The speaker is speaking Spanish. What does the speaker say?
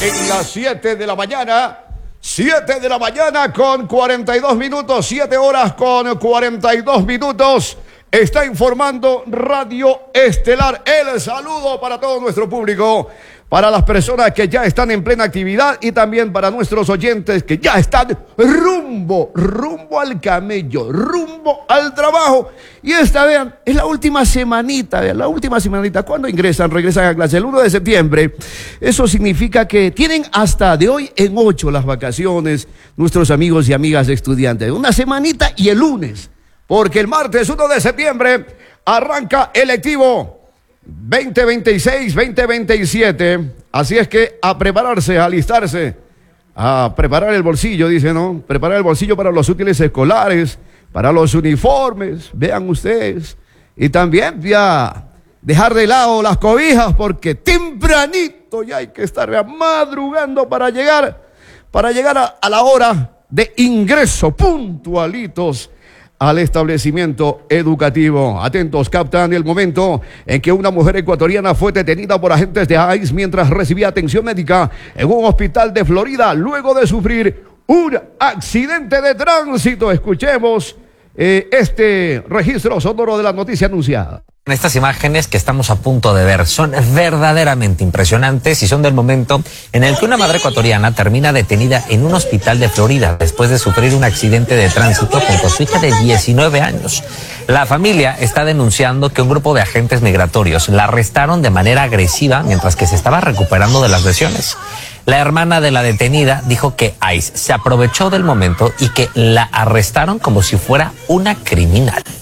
en las 7 de la mañana. 7 de la mañana con 42 minutos, 7 horas con 42 minutos. Está informando Radio Estelar. El saludo para todo nuestro público, para las personas que ya están en plena actividad y también para nuestros oyentes que ya están rumbo al camello, rumbo al trabajo. Y esta, vean, es la última semanita, vean, la última semanita. ¿Cuándo regresan a clase? El 1 de septiembre. Eso significa que tienen hasta de hoy en 8 las vacaciones, nuestros amigos y amigas estudiantes. Una semanita y el lunes, porque el martes 1 de septiembre arranca el lectivo 2026-2027, así es que a prepararse, a alistarse, a preparar el bolsillo, dice, ¿no? Preparar el bolsillo para los útiles escolares, para los uniformes, vean ustedes, y también ya dejar de lado las cobijas, porque tempranito ya hay que estar madrugando para llegar a la hora de ingreso, puntualitos al establecimiento educativo. Atentos, captan el momento en que una mujer ecuatoriana fue detenida por agentes de ICE mientras recibía atención médica en un hospital de Florida luego de sufrir un accidente de tránsito. Escuchemos este registro sonoro de la noticia anunciada. Estas imágenes que estamos a punto de ver son verdaderamente impresionantes y son del momento en el que una madre ecuatoriana termina detenida en un hospital de Florida después de sufrir un accidente de tránsito junto a su hija de 19 años. La familia está denunciando que un grupo de agentes migratorios la arrestaron de manera agresiva mientras que se estaba recuperando de las lesiones. La hermana de la detenida dijo que ICE se aprovechó del momento y que la arrestaron como si fuera una criminal.